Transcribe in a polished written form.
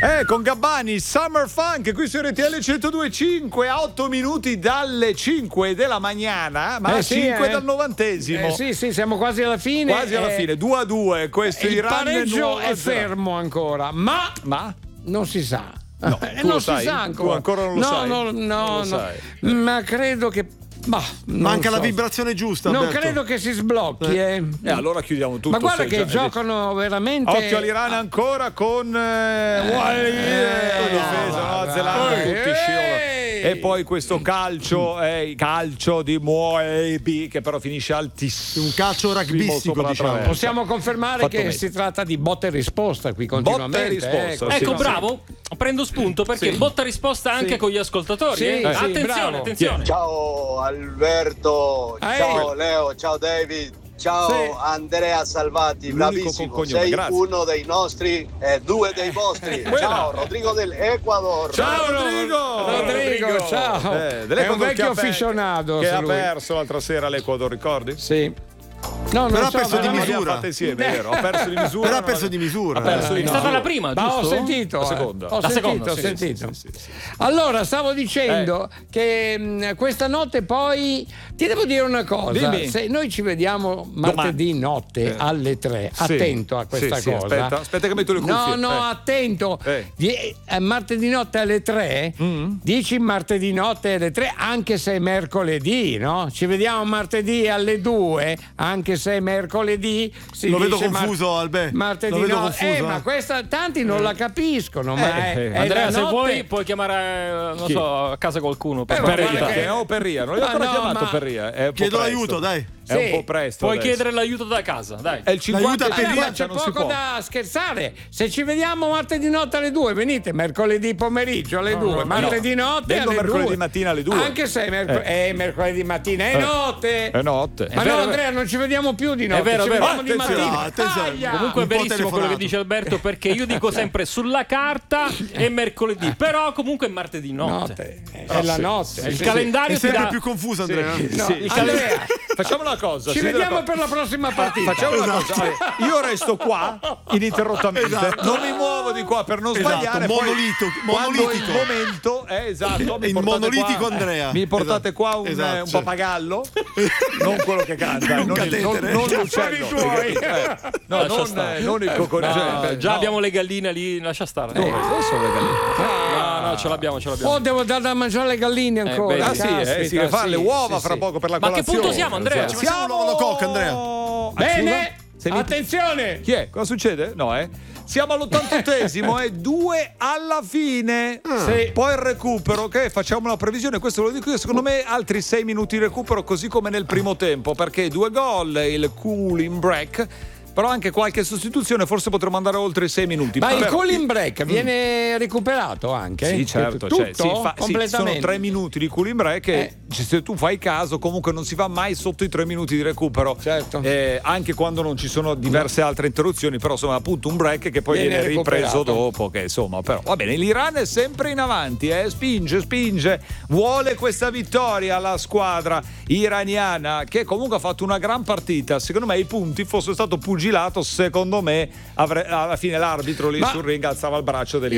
Con Gabbani, Summer Funk, qui su RTL 102.5, a 8 minuti dalle 5 della mañana, ma a 5 dal 90°. Sì, siamo quasi alla fine. Quasi alla fine, 2-2, questo il Iran pareggio è fermo ancora, ma non si sa. No, tu non lo si sai? sa ancora. Tu ancora non lo sai? No. Sai. Ma credo che manca la vibrazione giusta. Non Alberto. credo che si sblocchi. E allora chiudiamo tutto. Ma guarda che giocano veramente. Occhio all'Iran ancora con difesa, Nuova Zelanda, tutti scivolano. E poi questo calcio di Moebi, che però finisce altissimo. Un calcio rugbistico, diciamo. Possiamo confermare che si tratta di botta e risposta qui continuamente. Botta e risposta, ecco, bravo. Prendo spunto perché botta e risposta anche con gli ascoltatori. Attenzione. Ciao Alberto, ciao Leo, ciao David. Ciao Andrea Salvati, bravissimo, sei uno dei nostri e due dei vostri. Ciao Rodrigo del Ecuador. Ciao Rodrigo, ciao. È un vecchio aficionato che ha perso l'altra sera l'Ecuador, ricordi? Sì. No, però ha perso di misura. Insieme, vero? Ha perso di misura. Però ha perso di misura. È stata la prima, giusto? Ma ho sentito. La seconda. Ho sentito. Sì. Allora, stavo dicendo che questa notte poi ti devo dire una cosa. Dimmi. Se noi ci vediamo martedì notte alle 3, attento a questa cosa. Aspetta che metto le cuffie. No, attento. Martedì notte alle 3, dici martedì notte alle 3, anche se è mercoledì, no? Ci vediamo martedì alle 2, anche se è mercoledì. Lo vedo confuso, Albe. Martedì notte. Ma questa tanti non la capiscono. Ma Andrea, se vuoi puoi chiamare, non so, a casa qualcuno. Perria, non l'ho ancora chiamato Perria. Chiedo l'aiuto, dai. È un po' presto. Puoi chiedere l'aiuto da casa, dai. È il 50 ma c'è poco da scherzare. Se ci vediamo martedì notte alle 2, venite mercoledì pomeriggio alle 2, martedì notte alle 2. mercoledì mattina alle 2. Anche se è mercoledì mattina, è notte. È notte. Ma no, Andrea, non ci vediamo più di notte. È vero, ci vediamo di mattina. Attenzione. Comunque è verissimo quello che dice Alberto, perché io dico sempre sulla carta è mercoledì, però comunque è martedì notte. È la notte. Il calendario è sempre più confuso, Andrea. Andrea, facciamo una cosa. ci vediamo per la prossima partita. Facciamo una cosa. Io resto qua ininterrottamente. Non mi muovo di qua per non sbagliare. Monolitico. Il momento è esatto. Il monolitico Andrea. Mi portate qua un pappagallo, non quello che canta, non l'uccello. Non il coccodrillo. Già abbiamo le galline lì, lascia stare. Dove sono le galline? No, ce l'abbiamo. Oh, devo dare da mangiare alle galline ancora. Sì, fa le uova fra poco per la Ma colazione. che punto siamo, Andrea? Siamo un cocca, Andrea. Bene, attenzione. Chi è? Cosa succede? No, siamo all'88esimo e 2 alla fine. Poi il recupero, che facciamo la previsione, questo lo dico io, secondo me altri 6 minuti di recupero, così come nel primo tempo, perché 2 gol, il cooling break. Però anche qualche sostituzione, forse potremmo andare oltre i 6 minuti. Ma il cooling break viene recuperato anche? Sì, certo. Tutto? Completamente? Sono 3 minuti di cooling break e se tu fai caso comunque non si va mai sotto i 3 minuti di recupero. Certo. Anche quando non ci sono diverse altre interruzioni, però insomma appunto un break che poi viene ripreso dopo, che insomma però va bene. L'Iran è sempre in avanti, spinge, vuole questa vittoria la squadra iraniana, che comunque ha fatto una gran partita. Secondo me i punti fosse stato pugilato, secondo me alla fine l'arbitro lì sul ring alzava il braccio dell'Iran.